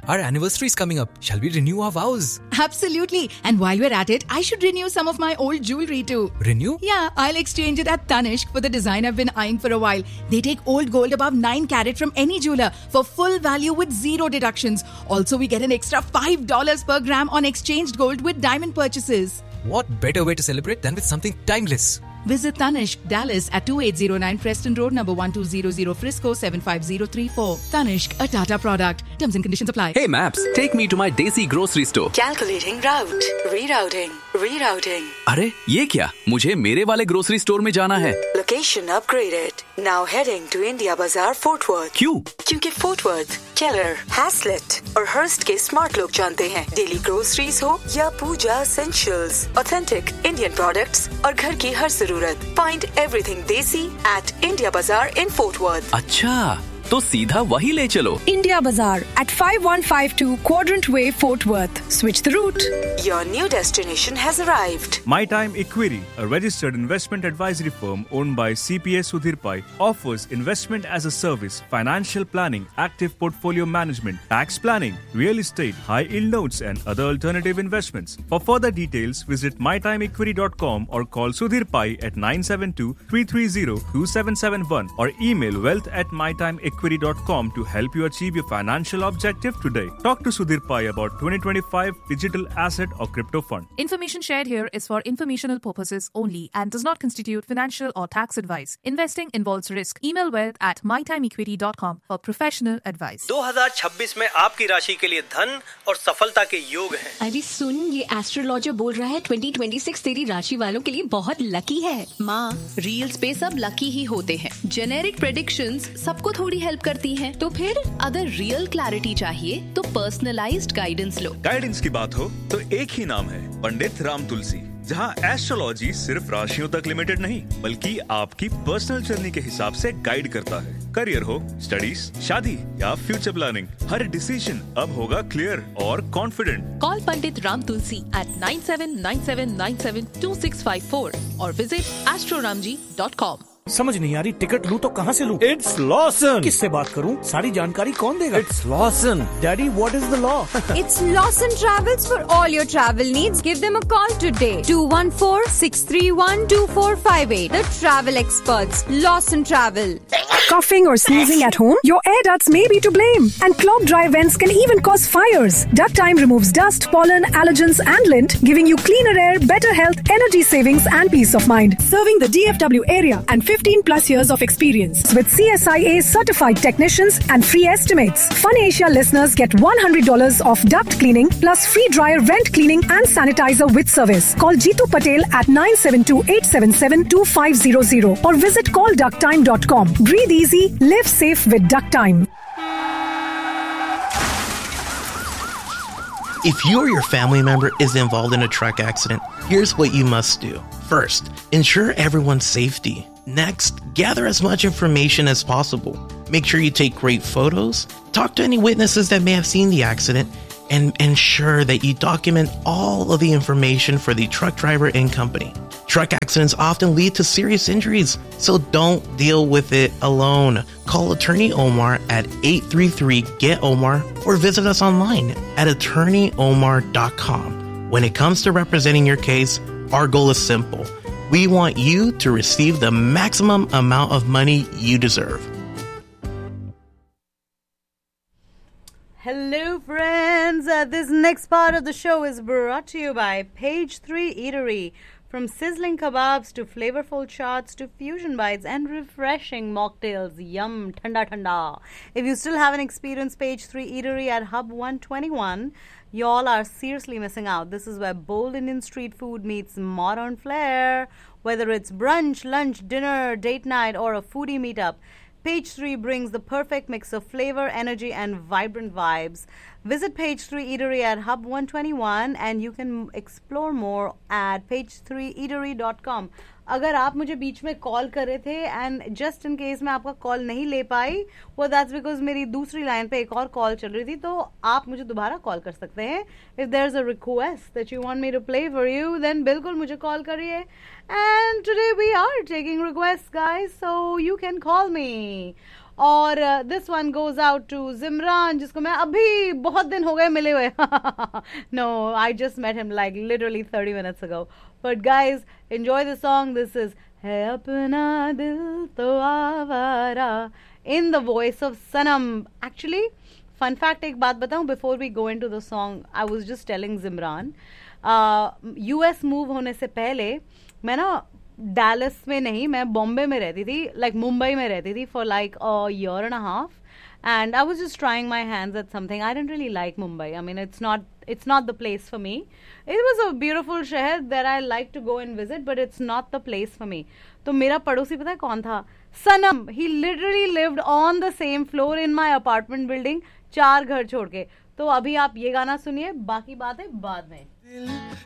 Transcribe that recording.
our anniversary is coming up. Shall we renew our vows? Absolutely. And while we're at it, I should renew some of my old jewelry too. Renew? Yeah, I'll exchange it at Tanishq for the design I've been eyeing for a while. They take old gold above 9 carat from any jeweler for full value with zero deductions. Also, we get an extra $5 per gram on exchanged gold with diamond purchases. What better way to celebrate than with something timeless? Visit Tanishq, Dallas at 2809 Preston Road, number 1200 Frisco 75034. Tanishq, a Tata product. Terms and conditions apply. Hey Maps, take me to my Desi grocery store. Calculating route. Rerouting. अरे ये क्या? मुझे मेरे वाले grocery store में जाना है. Location upgraded. Now heading to India Bazaar, Fort Worth. क्यों? क्योंकि Fort Worth, Keller, Haslett और Hearst के स्मार्ट लोग जानते हैं. डेली ग्रोसरीज हो या पूजा essentials, authentic Indian products और घर की हर जरूरत. Find everything Desi at India Bazaar in Fort Worth. अच्छा, तो सीधा वही ले चलो. India Bazaar at 5152 Quadrant Way, Fort Worth. Switch the route. Your new destination has arrived. My Time Equity, a registered investment advisory firm owned by CPA Sudhir Pai, offers investment as a service, financial planning, active portfolio management, tax planning, real estate, high-yield notes and other alternative investments. For further details, visit mytimeequity.com or call Sudhir Pai at 972-330-2771 or email wealth@mytimeequity.com to help you achieve your financial objective today. Talk to Sudhir Pai about 2025 digital asset or crypto fund. Information shared here is for informational purposes only and does not constitute financial or tax advice. Investing involves risk. Email wealth@mytimeequity.com for professional advice. 2026 में आपकी राशि के लिए धन और सफलता के योग हैं। अरे सुन, ये एस्ट्रोलॉजर बोल रहा है 2026 तेरी राशि वालों के लिए बहुत लकी है। माँ, रील्स पे सब लकी ही होते हैं। जेनेरिक प्रेडिक्शंस सबको थोड़ी हेल्प करती हैं। तो फिर अगर रियल क्लैरिटी चाहिए तो पर्सनलाइज्ड गाइडेंस लो। गाइडेंस की बात हो तो एक ही नाम है, पंडित राम तुलसी, जहां एस्ट्रोलॉजी सिर्फ राशियों तक लिमिटेड नहीं बल्कि आपकी पर्सनल जर्नी के हिसाब से गाइड करता है। करियर हो, स्टडीज, शादी या फ्यूचर प्लानिंग, हर डिसीजन अब होगा क्लियर और confident. Call Pandit Ram Tulsi at 9797972654 or visit astroramji.com. समझ नहीं आ रही, टिकट लूं तो कहाँ से लूं? It's Lawson. किससे बात करूं? सारी जानकारी कौन देगा? It's Lawson. Daddy, what is the law? It's Lawson Travels for all your travel needs. Give them a call today. 214-631-2458. The travel experts. Lawson Travel. Coughing or sneezing at home? Your air ducts may be to blame. And clogged dry vents can even cause fires. Duct Time removes dust, pollen, allergens and lint, giving you cleaner air, better health, energy savings and peace of mind. Serving the DFW area and 15 plus years of experience with CSIA certified technicians and free estimates. Fun Asia listeners get $100 off duct cleaning plus free dryer vent cleaning and sanitizer with service. Call Jeetu Patel at 972-877-2500 or visit callducttime.com. Breathe easy, live safe with Duct Time. If you or your family member is involved in a truck accident, here's what you must do. First, ensure everyone's safety. Next, gather as much information as possible. Make sure you take great photos, talk to any witnesses that may have seen the accident, and ensure that you document all of the information for the truck driver and company. Truck accidents often lead to serious injuries, so don't deal with it alone. Call Attorney Omar at 833-GET-OMAR or visit us online at attorneyomar.com. When it comes to representing your case, our goal is simple. We want you to receive the maximum amount of money you deserve. Hello, friends. This next part of the show is brought to you by Page 3 Eatery. From sizzling kebabs to flavorful chaats to fusion bites and refreshing mocktails. Yum, thanda thanda. If you still haven't experienced Page 3 Eatery at Hub 121, y'all are seriously missing out. This is where bold Indian street food meets modern flair. Whether it's brunch, lunch, dinner, date night, or a foodie meetup, Page 3 brings the perfect mix of flavor, energy, and vibrant vibes. Visit Page 3 Eatery at Hub 121 and you can explore more at page3eatery.com. अगर आप मुझे बीच में call कर रहे थे and just in case मैं आपका call नहीं ले पाई, वो दैट्स बिकॉज मेरी दूसरी लाइन पे एक और कॉल चल रही थी, तो आप मुझे दोबारा कॉल कर सकते हैं. If there is a request that you want me to play for you, then बिल्कुल मुझे कॉल करिए. And today we are taking request guys, so you can call मी और this one goes out to जिमरान, जिसको मैं अभी बहुत दिन हो गए मिले हुए. No, I just met him like literally 30 minutes ago. But guys, enjoy the song. This is है अपना दिल तो आवारा in the voice of Sanam. Actually, fun fact, एक बात बताऊं before we go into the song. I was just telling Zimran, US move होने से पहले मैं ना डैलस में नहीं, मैं बॉम्बे में रहती थी, लाइक मुंबई में रहती थी for like a year and a half, and I was just trying my hands at something. I didn't really like Mumbai. I mean, it's not the place for me. It was a beautiful शहर that I like to go and visit, but it's not the place for me. तो मेरा पड़ोसी पता है कौन था? Sanam. He literally lived on the same floor in my apartment building, 4 घर छोड़ के. तो अभी आप ये गाना सुनिए, बाकी बातें बाद में.